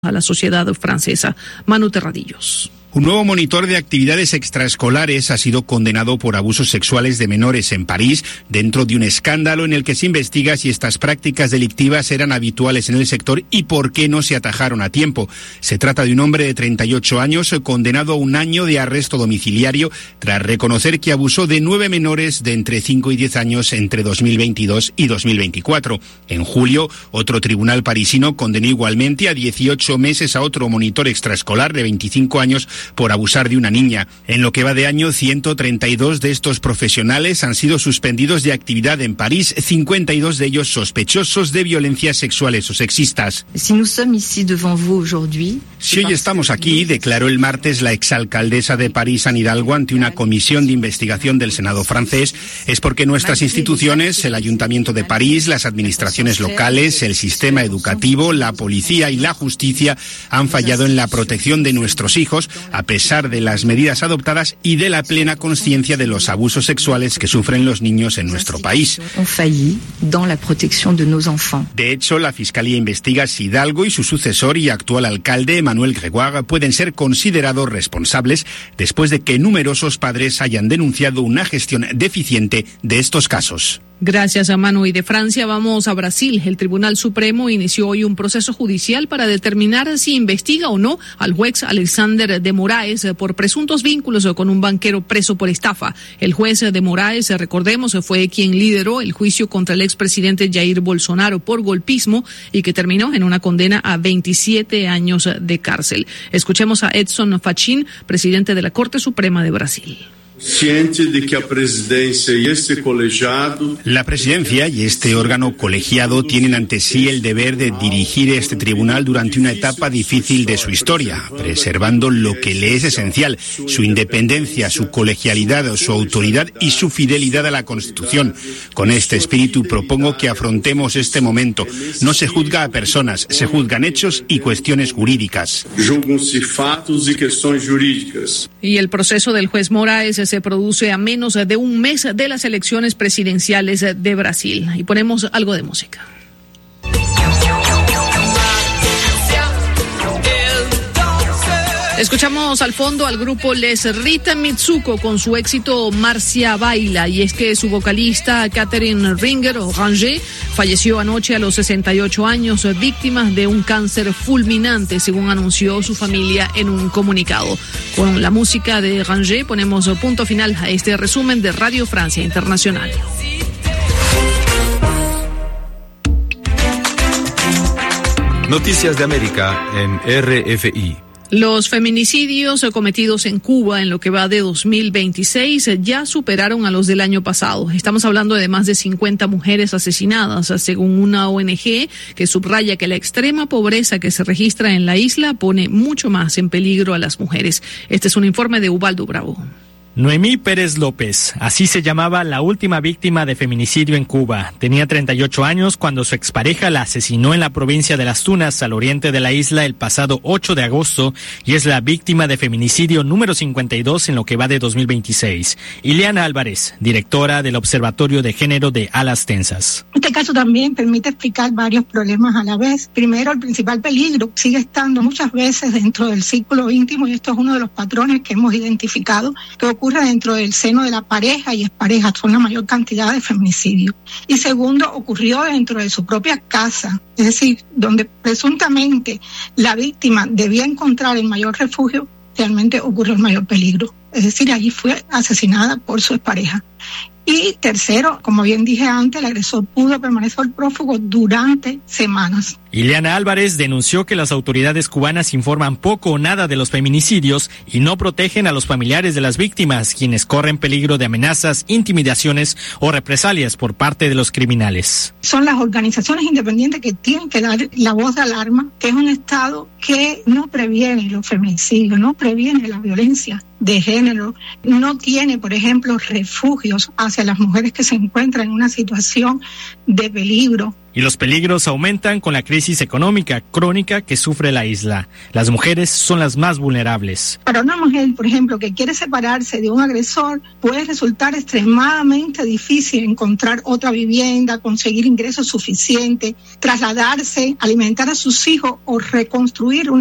a la sociedad francesa. Manu Terradillos. Un nuevo monitor de actividades extraescolares ha sido condenado por abusos sexuales de menores en París, dentro de un escándalo en el que se investiga si estas prácticas delictivas eran habituales en el sector y por qué no se atajaron a tiempo. Se trata de un hombre de 38 años condenado a 1 año de arresto domiciliario tras reconocer que abusó de 9 menores de entre 5 y 10 años entre 2022 y 2024. En julio, otro tribunal parisino condenó igualmente a 18 meses a otro monitor extraescolar de 25 años por abusar de una niña. En lo que va de año, 132 de estos profesionales han sido suspendidos de actividad en París, 52 de ellos sospechosos de violencias sexuales o sexistas. Si hoy estamos aquí, declaró el martes la exalcaldesa de París, Anne Hidalgo, ante una comisión de investigación del Senado francés, es porque nuestras instituciones, el Ayuntamiento de París, las administraciones locales, el sistema educativo, la policía y la justicia han fallado en la protección de nuestros hijos, a pesar de las medidas adoptadas y de la plena conciencia de los abusos sexuales que sufren los niños en nuestro país. De hecho, la Fiscalía investiga si Hidalgo y su sucesor y actual alcalde, Emmanuel Grégoire, pueden ser considerados responsables después de que numerosos padres hayan denunciado una gestión deficiente de estos casos. Gracias a Manu. Y de Francia vamos a Brasil. El Tribunal Supremo inició hoy un proceso judicial para determinar si investiga o no al juez Alexandre de Moraes por presuntos vínculos con un banquero preso por estafa. El juez de Moraes, recordemos, fue quien lideró el juicio contra el expresidente Jair Bolsonaro por golpismo y que terminó en una condena a 27 años de cárcel. Escuchemos a Edson Fachin, presidente de la Corte Suprema de Brasil. La presidencia y este órgano colegiado tienen ante sí el deber de dirigir este tribunal durante una etapa difícil de su historia, preservando lo que le es esencial: su independencia, su colegialidad, su autoridad y su fidelidad a la Constitución. Con este espíritu propongo que afrontemos este momento. No se juzga a personas, se juzgan hechos y cuestiones jurídicas. Y el proceso del juez Moraes se produce a menos de un mes de las elecciones presidenciales de Brasil. Y ponemos algo de música. Escuchamos al fondo al grupo Les Rita Mitsuko con su éxito Marcia Baila, y es que su vocalista Catherine Ringer o Ranger falleció anoche a los 68 años, víctima de un cáncer fulminante, según anunció su familia en un comunicado. Con la música de Ranger ponemos punto final a este resumen de Radio Francia Internacional. Noticias de América en RFI. Los feminicidios cometidos en Cuba en lo que va de 2026 ya superaron a los del año pasado. Estamos hablando de más de 50 mujeres asesinadas, según una ONG que subraya que la extrema pobreza que se registra en la isla pone mucho más en peligro a las mujeres. Este es un informe de Ubaldo Bravo. Noemí Pérez López, así se llamaba la última víctima de feminicidio en Cuba. Tenía 38 años cuando su expareja la asesinó en la provincia de Las Tunas, al oriente de la isla, el pasado 8 de agosto, y es la víctima de feminicidio número 52 en lo que va de 2026. Ileana Álvarez, directora del Observatorio de Género de Alas Tensas. Este caso también permite explicar varios problemas a la vez. Primero, el principal peligro sigue estando muchas veces dentro del círculo íntimo, y esto es uno de los patrones que hemos identificado, que ocurre dentro del seno de la pareja y expareja. Son la mayor cantidad de feminicidios. Y segundo, ocurrió dentro de su propia casa, es decir, donde presuntamente la víctima debía encontrar el mayor refugio, realmente ocurrió el mayor peligro. Es decir, allí fue asesinada por su expareja. Y tercero, como bien dije antes, el agresor pudo permanecer prófugo durante semanas. Ileana Álvarez denunció que las autoridades cubanas informan poco o nada de los feminicidios y no protegen a los familiares de las víctimas, quienes corren peligro de amenazas, intimidaciones o represalias por parte de los criminales. Son las organizaciones independientes que tienen que dar la voz de alarma, que es un Estado que no previene los feminicidios, no previene la violencia de género, no tiene, por ejemplo, refugios hacia las mujeres que se encuentran en una situación de peligro. Y los peligros aumentan con la crisis económica crónica que sufre la isla. Las mujeres son las más vulnerables. Para una mujer, por ejemplo, que quiere separarse de un agresor, puede resultar extremadamente difícil encontrar otra vivienda, conseguir ingresos suficientes, trasladarse, alimentar a sus hijos o reconstruir